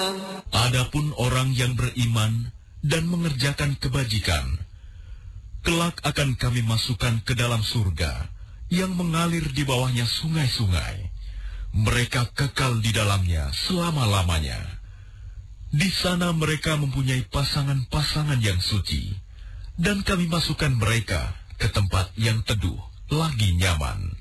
Adapun orang yang beriman dan mengerjakan kebajikan, kelak akan kami masukkan ke dalam surga yang mengalir di bawahnya sungai-sungai. Mereka kekal di dalamnya selama-lamanya. Di sana mereka mempunyai pasangan-pasangan yang suci, dan kami masukkan mereka ke tempat yang teduh lagi nyaman.